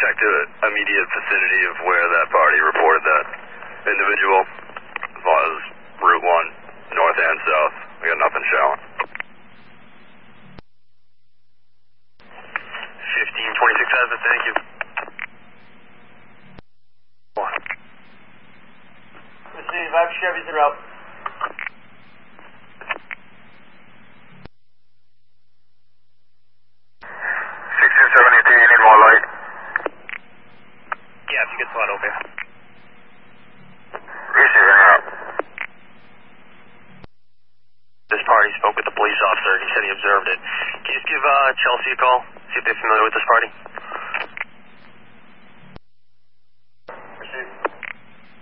checked the immediate vicinity of where that party reported that individual, as well as Route 1, north and south. We got nothing showing. 1526 has it, thank you. Receive, I have Chevys en route. You need more light? Yeah, if you get slot over. Receiving out. This party spoke with the police officer. He said he observed it. Can you just give Chelsea a call? See if they're familiar with this party?